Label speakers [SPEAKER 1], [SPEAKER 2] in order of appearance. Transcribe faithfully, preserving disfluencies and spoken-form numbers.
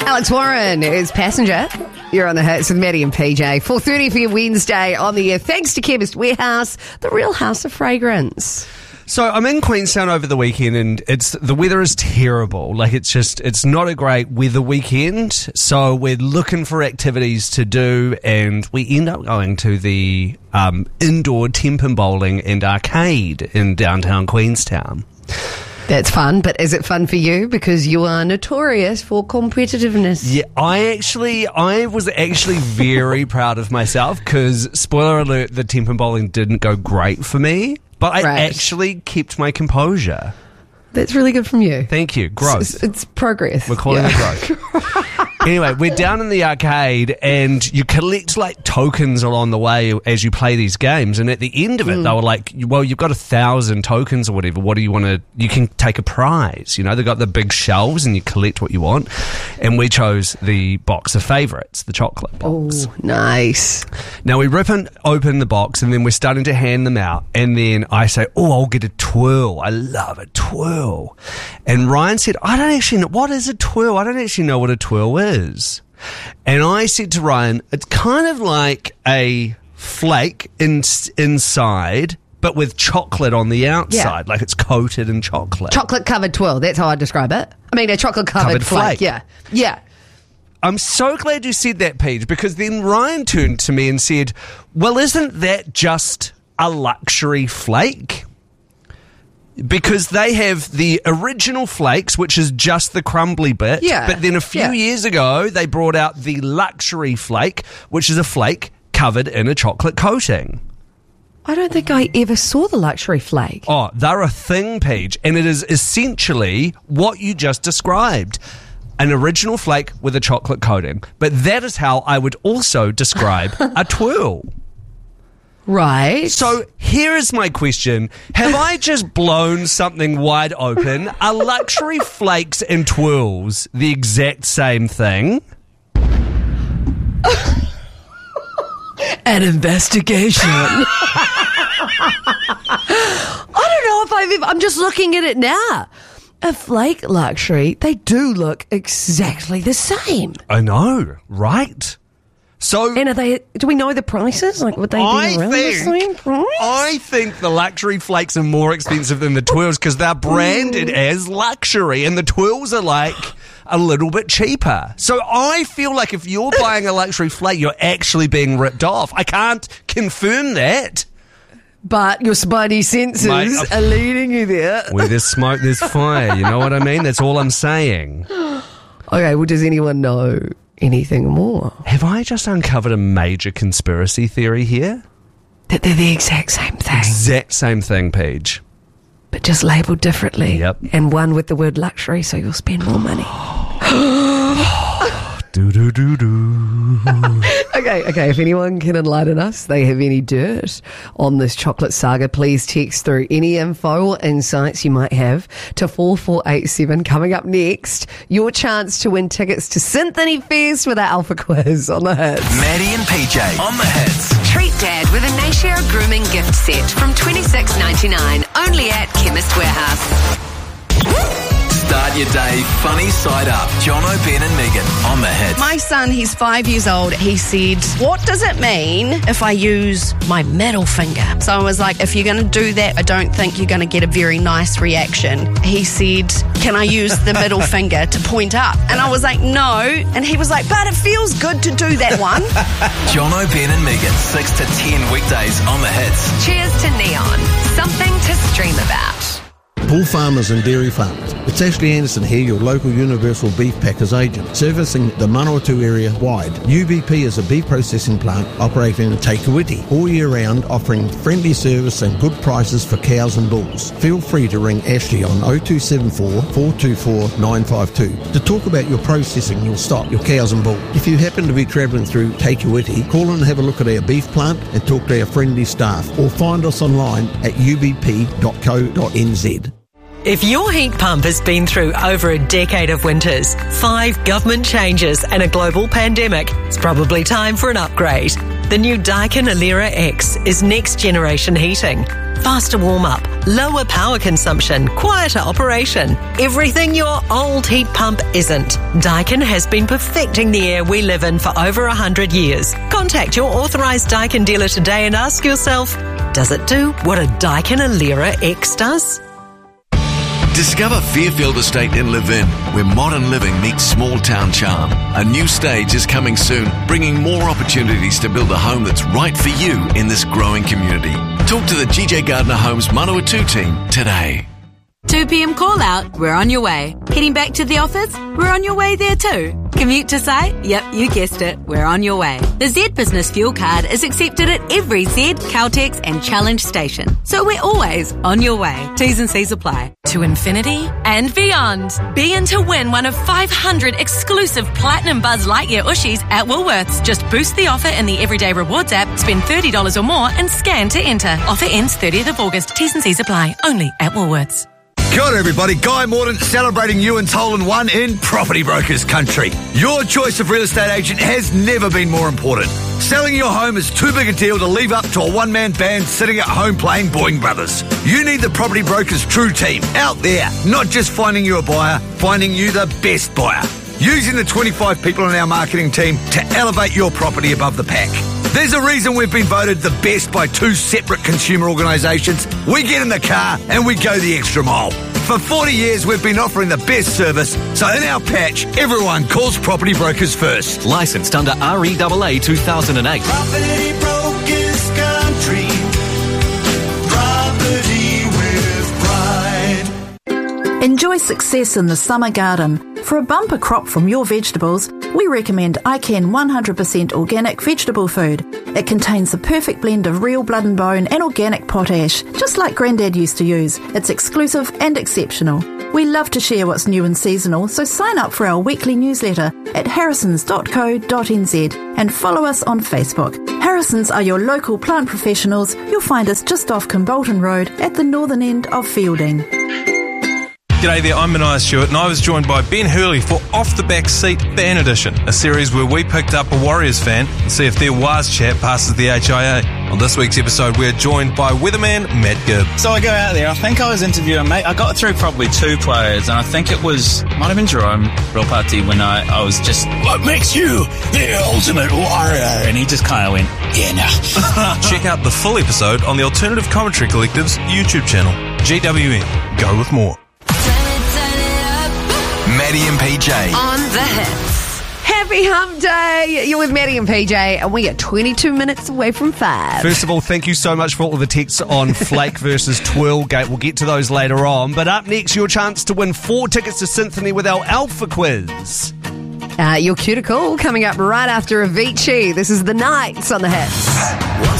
[SPEAKER 1] Alex Warren is Passenger. You're on the hits with Maddie and P J. four thirty for your Wednesday on the air. Thanks to Chemist Warehouse, the real house of fragrance.
[SPEAKER 2] So I'm in Queenstown over the weekend and it's the weather is terrible. Like it's just, it's not a great weather weekend. So we're looking for activities to do and we end up going to the um, indoor Tempin Bowling and Arcade in downtown Queenstown.
[SPEAKER 1] That's fun, but is it fun for you? Because you are notorious for competitiveness.
[SPEAKER 2] Yeah, I actually, I was actually very proud of myself because, spoiler alert, the Tempin Bowling didn't go great for me. But I
[SPEAKER 1] right.
[SPEAKER 2] actually kept my composure.
[SPEAKER 1] That's really good from you.
[SPEAKER 2] Thank you. Growth.
[SPEAKER 1] It's, it's progress.
[SPEAKER 2] We're calling yeah. it growth. Anyway, we're down in the arcade and you collect like tokens along the way as you play these games. And at the end of it, mm. they were like, well, you've got a thousand tokens or whatever. What do you want to, you can take a prize. You know, they've got the big shelves and you collect what you want. And we chose the box of favourites, the chocolate box.
[SPEAKER 1] Oh, nice.
[SPEAKER 2] Now we rip and open the box and then we're starting to hand them out. And then I say, oh, I'll get a twirl. I love a twirl. And Ryan said, I don't actually know, what is a twirl? I don't actually know what a twirl is. And I said to Ryan, it's kind of like a flake in, inside, but with chocolate on the outside, yeah. like it's coated in chocolate.
[SPEAKER 1] Chocolate covered twirl, that's how I describe it. I mean, a chocolate covered flake. flake. Yeah, yeah.
[SPEAKER 2] I'm so glad you said that, Paige, because then Ryan turned to me and said, well, isn't that just a luxury flake? Because they have the original flakes, which is just the crumbly bit.
[SPEAKER 1] Yeah.
[SPEAKER 2] But then a few
[SPEAKER 1] yeah.
[SPEAKER 2] years ago, they brought out the luxury flake, which is a flake covered in a chocolate coating.
[SPEAKER 1] I don't think I ever saw the luxury flake.
[SPEAKER 2] Oh, they're a thing, Paige. And it is essentially what you just described. An original flake with a chocolate coating. But that is how I would also describe a twirl.
[SPEAKER 1] Right.
[SPEAKER 2] So here is my question. Have I just blown something wide open? Are luxury flakes and twirls the exact same thing?
[SPEAKER 1] An investigation. I don't know if I've ever... I'm just looking at it now. A flake luxury, they do look exactly the same.
[SPEAKER 2] I know, right? So,
[SPEAKER 1] and are they? Do we know the prices? Like, would they be
[SPEAKER 2] I
[SPEAKER 1] around
[SPEAKER 2] think,
[SPEAKER 1] the same price?
[SPEAKER 2] I think the luxury flakes are more expensive than the twirls because they're branded as luxury, and the twirls are like a little bit cheaper. So I feel like if you're buying a luxury flake, you're actually being ripped off. I can't confirm that.
[SPEAKER 1] But your spidey senses Mate, are leading you there.
[SPEAKER 2] Where there's smoke, there's fire. You know what I mean? That's all I'm saying.
[SPEAKER 1] Okay, well, does anyone know anything more?
[SPEAKER 2] Have I just uncovered a major conspiracy theory here?
[SPEAKER 1] That they're the exact same thing.
[SPEAKER 2] Exact same thing, Paige.
[SPEAKER 1] But just labelled differently.
[SPEAKER 2] Yep.
[SPEAKER 1] And one with the word luxury, so you'll spend more money.
[SPEAKER 2] do do do do.
[SPEAKER 1] Okay, okay. If anyone can enlighten us, they have any dirt on this chocolate saga, please text through any info or insights you might have to four four eight seven. Coming up next, your chance to win tickets to Symphony Fest with our Alpha Quiz on the Hits.
[SPEAKER 3] Maddie and P J on the Hits.
[SPEAKER 4] Treat Dad with a Nashare grooming gift set from twenty-six ninety-nine, only at Chemist Warehouse.
[SPEAKER 3] Start your day funny side up. Jono, Ben and Megan on the Hits.
[SPEAKER 5] My son, he's five years old. He said, what does it mean if I use my middle finger? So I was like, if you're going to do that, I don't think you're going to get a very nice reaction. He said, can I use the middle finger to point up? And I was like, no. And he was like, but it feels good to do that one.
[SPEAKER 3] Jono, Ben and Megan, six to ten weekdays on the Hits.
[SPEAKER 4] Cheers to Neon. Something to stream about.
[SPEAKER 6] Bull farmers and dairy farmers. It's Ashley Anderson here, your local Universal Beef Packers agent, servicing the Manawatu area wide. U B P is a beef processing plant operating in Te Kuiti all year round, offering friendly service and good prices for cows and bulls. Feel free to ring Ashley on oh two seven four, four two four, nine five two to talk about your processing your stock, your cows and bulls. If you happen to be travelling through Te Kuiti, call and have a look at our beef plant and talk to our friendly staff, or find us online at u b p dot co dot n z.
[SPEAKER 7] If your heat pump has been through over a decade of winters, five government changes and a global pandemic, it's probably time for an upgrade. The new Daikin Alera X is next generation heating. faster warm-up, lower power consumption, quieter operation. Everything your old heat pump isn't. Daikin has been perfecting the air we live in for over one hundred years. Contact your authorised Daikin dealer today and ask yourself, does it do what a Daikin Alera X does?
[SPEAKER 3] Discover Fairfield Estate in Levin, where modern living meets small town charm. A new stage is coming soon, bringing more opportunities to build a home that's right for you in this growing community. Talk to the G J Gardner Homes Manawatu team today.
[SPEAKER 8] two p.m. call out, we're on your way. Heading back to the office, we're on your way there too. Commute to site? Yep, you guessed it, we're on your way. The Z Business Fuel Card is accepted at every Z, Caltex and Challenge station. So we're always on your way. T's and C's apply.
[SPEAKER 9] To infinity and beyond. Be in to win one of five hundred exclusive Platinum Buzz Lightyear Ushies at Woolworths. Just boost the offer in the Everyday Rewards app, spend thirty dollars or more and scan to enter. Offer ends thirtieth of August. T's and C's apply. Only at Woolworths.
[SPEAKER 10] Kia ora everybody, Guy Mordaunt celebrating Ewan's Hole in One in Property Brokers Country. Your choice of real estate agent has never been more important. Selling your home is too big a deal to leave up to a one-man band sitting at home playing Boeing Brothers. You need the Property Brokers True Team out there, not just finding you a buyer, finding you the best buyer. Using the twenty-five people on our marketing team to elevate your property above the pack. There's a reason we've been voted the best by two separate consumer organisations. We get in the car and we go the extra mile. For forty years, we've been offering the best service, so in our patch, everyone calls Property Brokers first.
[SPEAKER 11] Licensed under R E A A two thousand eight.
[SPEAKER 12] Property Brokers Country. Property with pride.
[SPEAKER 13] Enjoy success in the summer garden. For a bumper crop from your vegetables, we recommend I CAN one hundred percent organic vegetable food. It contains the perfect blend of real blood and bone and organic potash, just like Grandad used to use. It's exclusive and exceptional. We love to share what's new and seasonal, so sign up for our weekly newsletter at harrisons dot co dot n z and follow us on Facebook. Harrisons are your local plant professionals. You'll find us just off Kimbolton Road at the northern end of Fielding.
[SPEAKER 14] G'day there, I'm Mania Stewart and I was joined by Ben Hurley for Off the Back Seat Fan Edition, a series where we picked up a Warriors fan and see if their Waz chat passes the H I A. On this week's episode, we're joined by weatherman Matt Gibb.
[SPEAKER 15] So I go out there, I think I was interviewing, mate, I got through probably two players and I think it was, might have been Jerome Ropati when I, I was just, what makes you the ultimate warrior? And he just kind of went, yeah, no.
[SPEAKER 14] Check out the full episode on the Alternative Commentary Collective's YouTube channel, G W N. Go with more.
[SPEAKER 3] Maddie and P J.
[SPEAKER 4] On the hits.
[SPEAKER 1] Happy Hump Day! You're with Maddie and P J, and we are twenty-two minutes away from five.
[SPEAKER 2] First of all, thank you so much for all of the texts on Flake versus Twirlgate. We'll get to those later on. But up next, your chance to win four tickets to Symphony with our Alpha Quiz.
[SPEAKER 1] Uh, your cuticle coming up right after Avicii. This is The Nights on the hits.